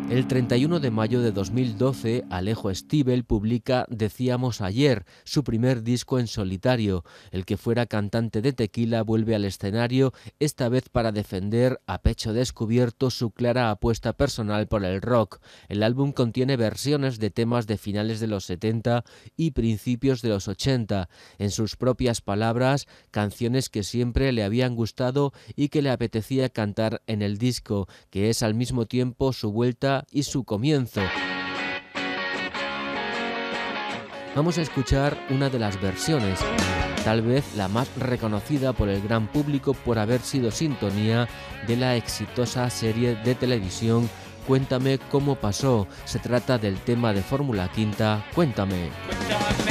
El 31 de mayo de 2012, Alejo Stivel publica Decíamos ayer, su primer disco en solitario. El que fuera cantante de Tequila vuelve al escenario, esta vez para defender a pecho descubierto su clara apuesta personal por el rock. El álbum contiene versiones de temas de finales de los 70 y principios de los 80. En sus propias palabras, canciones que siempre le habían gustado y que le apetecía cantar en el disco, que es al mismo tiempo su vuelta y su comienzo. Vamos a escuchar una de las versiones, tal vez la más reconocida por el gran público por haber sido sintonía de la exitosa serie de televisión Cuéntame cómo pasó. Se trata del tema de Fórmula Quinta, Cuéntame.